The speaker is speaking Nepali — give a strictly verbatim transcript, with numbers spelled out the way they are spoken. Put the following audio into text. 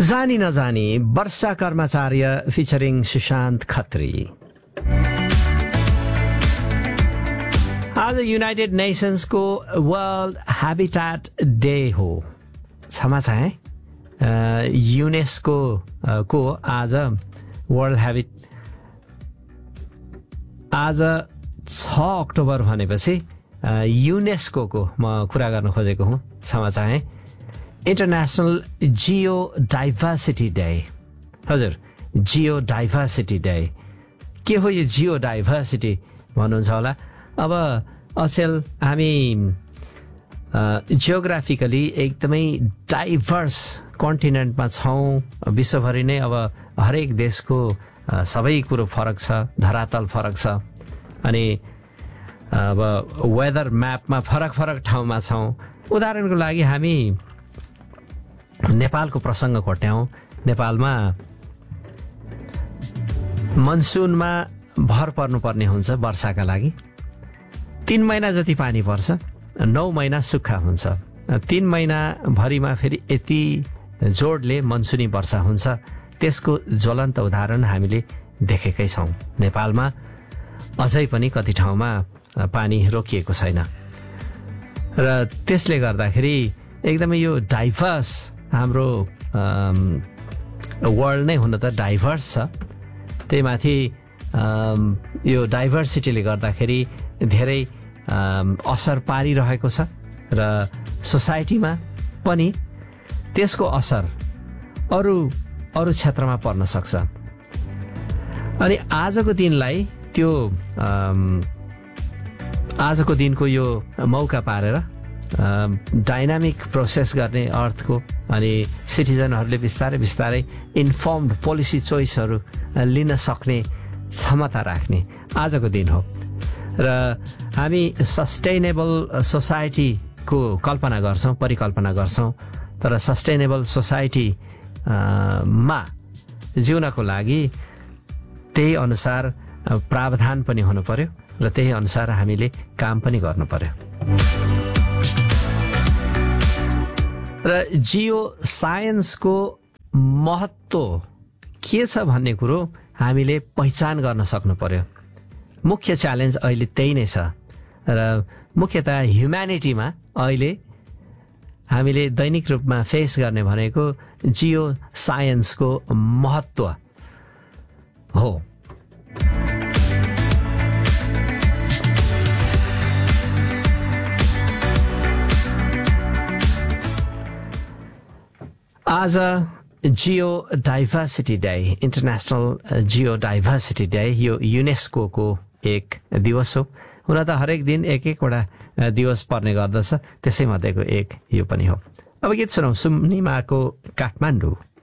जानी नजानी वर्षा कर्मचार्य फिचरिङ सुशान्त खत्री। आज युनाइटेड नेसन्सको वर्ल्ड ह्याबिट्याट डे हो। क्षमा छ है, युनेस्को को आज वर्ल्ड ह्याबिट आज छ अक्टोबर भनेपछि युनेस्को को म कुरा गर्न खोजेको हुँ। क्षमा चाहे। International Jio diversity day. हजुर, जियो डाइभर्सिटी डे के हो यो जियो डाइभर्सिटी भन्नुहुन्छ होला। अब अचेल हामी जियोग्राफिकली एकदमै डाइभर्स कन्टिनेन्टमा छौँ। विश्वभरि नै अब हरेक देशको सबै कुरो फरक छ, धरातल फरक छ, अनि अब वेदर म्यापमा फरक फरक ठाउँमा छौँ। उदाहरणको लागि हामी नेपालको प्रसङ्ग कोट्याउँ। नेपालमा मनसुनमा भर पर्नुपर्ने हुन्छ वर्षाका लागि। तीन महिना जति पानी पर्छ, नौ महिना सुक्खा हुन्छ। तीन महिना भरिमा फेरि यति जोडले मनसुनी वर्षा हुन्छ। त्यसको ज्वलन्त उदाहरण हामीले देखेकै छौँ। नेपालमा अझै पनि कति ठाउँमा पानी रोकिएको छैन र त्यसले गर्दाखेरि एकदमै यो डाइभर्स हाम्रो वर्ल्ड नै हुन त डाइभर्स छ। त्यही माथि यो डाइभर्सिटीले गर्दाखेरि धेरै असर पारिरहेको छ र सोसाइटीमा पनि त्यसको असर अरू अरू क्षेत्रमा पर्न सक्छ। अनि आजको दिनलाई त्यो आजको दिनको यो मौका पारेर डाइनामिक प्रोसेस गर्ने अर्थको अनि सिटिजनहरूले बिस्तारै बिस्तारै इन्फर्मड पोलिसी चोइसहरू लिन सक्ने क्षमता राख्ने आजको दिन हो। र हामी सस्टेनेबल सोसाइटीको कल्पना गर्छौँ, परिकल्पना गर्छौँ। तर सस्टेनेबल सोसाइटी मा जिउनको लागि त्यही अनुसार प्रावधान पनि हुनु पर्यो र त्यही अनुसार हामीले काम पनि गर्नु पर्यो। र जियो साइन्सको महत्त्व के छ भन्ने कुरो हामीले पहिचान गर्न सक्नु पर्यो। मुख्य च्यालेन्ज अहिले त्यही नै छ र मुख्यतः ह्युम्यानिटीमा अहिले हामीले दैनिक रूपमा फेस गर्ने भनेको जियो साइन्सको महत्त्व हो। आज Jio diversity day, international Jio diversity day, यो युनेस्को को एक दिवस हो। हुन त हरेक दिन एक एकवटा दिवस पर्ने गर्दछ, त्यसै मध्येको एक यो पनि हो। अब गीत सुनौँ सुम्निमाको काठमाडौँ।